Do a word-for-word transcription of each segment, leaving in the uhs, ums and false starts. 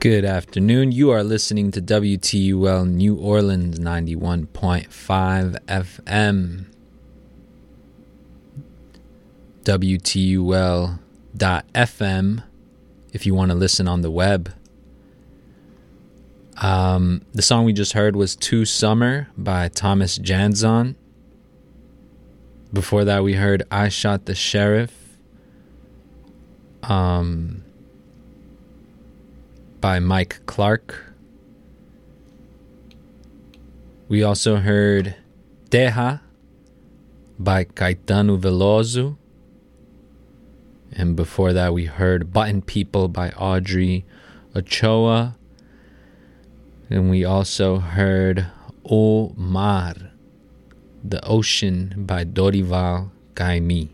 Good afternoon. You are listening to W T U L New Orleans ninety-one point five F M. W T U L dot F M if you want to listen on the web. Um, the song we just heard was Two Summer by Thomas Janzon. Before that, we heard I Shot the Sheriff um, by Mike Clark. We also heard Terra by Caetano Veloso. And before that, we heard Button People by Audrey Ochoa. And we also heard O Mar, The Ocean by Dorival Caymmi.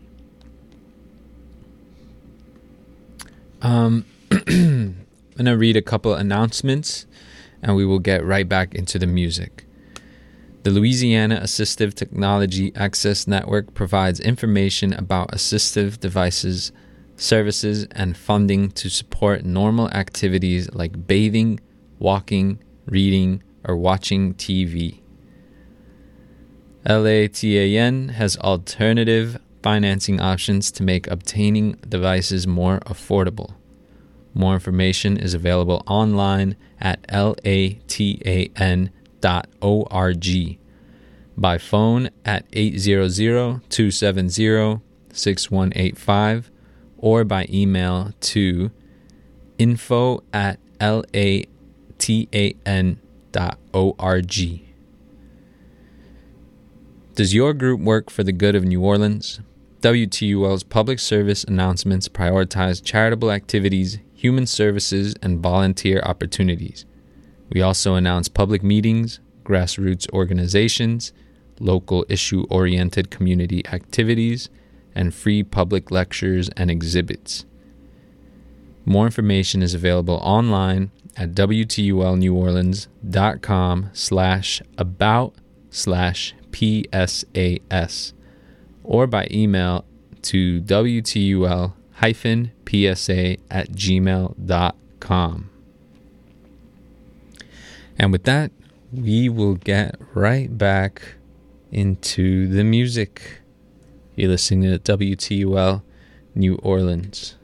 Um, I'm going to read a couple announcements and we will get right back into the music. The Louisiana Assistive Technology Access Network provides information about assistive devices, services, and funding to support normal activities like bathing, walking, reading, or watching T V. L A T A N has alternative financing options to make obtaining devices more affordable. More information is available online at latan dot org, by phone at eight hundred, two seven zero, six one eight five, or by email to info at latan dot org. Does your group work for the good of New Orleans? W T U L's public service announcements prioritize charitable activities, human services, and volunteer opportunities. We also announce public meetings, grassroots organizations, local issue-oriented community activities, and free public lectures and exhibits. More information is available online at wtulneworleans.com slash about slash PSAS or by email to wtul hyphen psa at gmail dot com. And with that, we will get right back into the music. You're listening to W T U L New Orleans.